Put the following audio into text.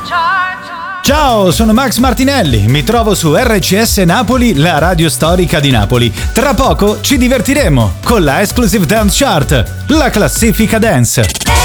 Ciao, sono Max Martinelli, mi trovo su RCS Napoli, la radio storica di Napoli. Tra poco ci divertiremo con la Exclusive Dance Chart, la classifica dance.